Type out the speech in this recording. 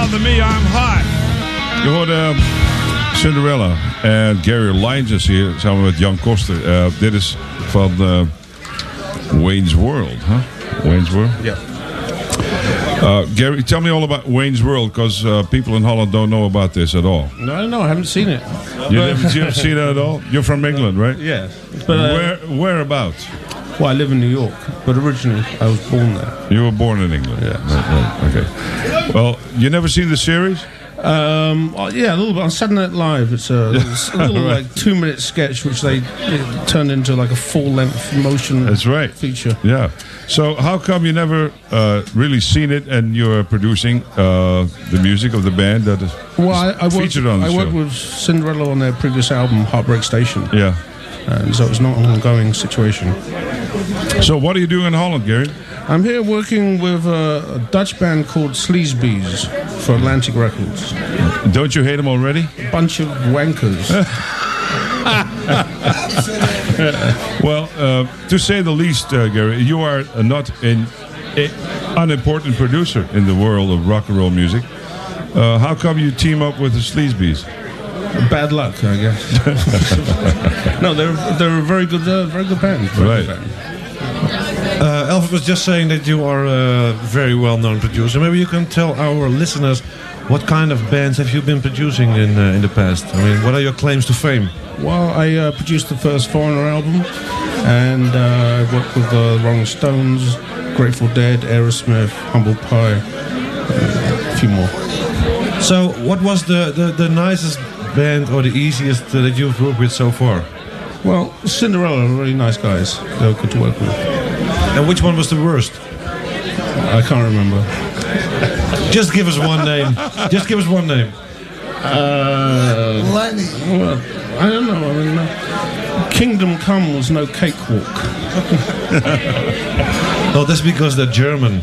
Bother Me, I'm Hot. Je hoorde Cinderella en Gary Lyons is hier samen met Jan Koster. Dit is van Wayne's World, huh? Wayne's World? Yeah. Gary, tell me all about Wayne's World, because people in Holland don't know about this at all. No, I haven't seen it. You haven't seen it at all? You're from England, right? Yeah. But, Whereabouts? well, I live in New York, but originally I was born there. You were born in England? Yeah. Right, okay. Well, you never seen the series? Yeah, a little bit on Saturday Night Live. It's a little Right. like 2-minute sketch which they turned into like a full-length motion. That's right. Feature. Yeah. So how come you never really seen it and you're producing the music of the band that is featured on the show? I worked with Cinderella on their previous album, Heartbreak Station. Yeah. And so it's not an ongoing situation. So what are you doing in Holland, Gary? I'm here working with a Dutch band called Sleazebees for Atlantic Records. Don't you hate them already? A bunch of wankers. Well, to say the least, Gary, you are not an unimportant producer in the world of rock and roll music. How come you team up with the Sleazebees? Bad luck, I guess. No, they're a very good band. Right. Good band. Elvis was just saying that you are a very well-known producer. Maybe you can tell our listeners what kind of bands have you been producing in the past? I mean, what are your claims to fame? Well, I produced the first Foreigner album, and I worked with the Rolling Stones, Grateful Dead, Aerosmith, Humble Pie, a few more. So, what was the nicest band or the easiest that you've worked with so far? Well, Cinderella are really nice guys. They were good to work with. And which one was the worst? I can't remember. Just give us one name. Just give us one name. Lenny. Well, I don't know. I mean, Kingdom Come was no cakewalk. Oh, that's because they're German.